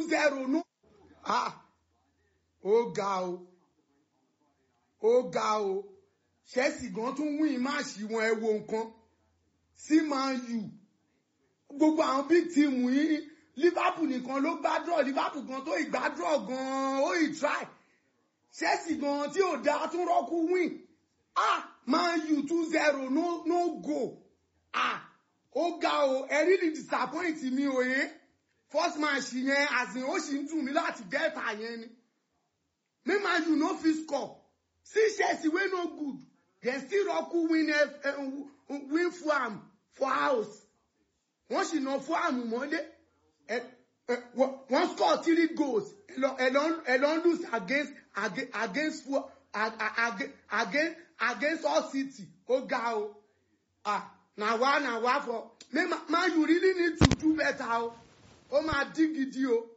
2-0 no. Ó ga o. Chelsea gan tún win match wọn ẹ wo nǹkan. Sí Man U. Gbogbo àwọn big team yìí Liverpool nìkan ló gbá draw, Liverpool gan tó ìgbá draw gan ó ì try. Chelsea gan tí ò dá tún rọ́kú win. Man U 2-0 no go. Ó ga o, ẹ really disappoint mi o yẹn. First match yẹn as in ó sì ń dùn mí láti gẹ́ta yẹn ni. Me Man U no fit score. See Chelsea wey no good. Dem still rọ́kú win Fulham for house. Wọ́n sì ná Fulham mọ́lé. Wọ́n score 3 goals. Ẹ lọ lose against all City. Ó ga o. Na wá for. Man, you really need to do better o. Ó máa dín gidi o.